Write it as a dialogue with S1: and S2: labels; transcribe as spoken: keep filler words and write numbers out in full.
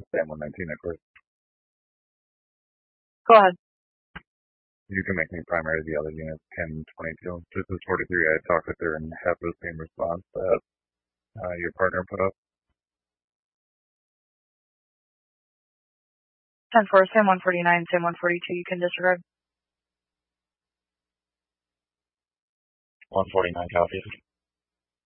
S1: Sam one nineteen, of course.
S2: Go ahead.
S1: You can make me primary the other unit, ten twenty-two. This is forty-three. I talked with her and have the same response that uh, your partner put up.
S2: ten four, Sam one forty-nine, Sam one forty-two, you can disregard.
S1: one forty-nine copies.